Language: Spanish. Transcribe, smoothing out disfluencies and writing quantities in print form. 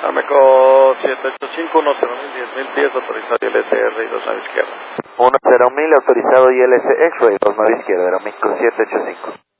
Ameco 785, 10.000 pies, autorizado ILSR y 29 izquierda. 10.000 autorizado ILS X-Ray, 29 izquierda, Aeroméxico 785.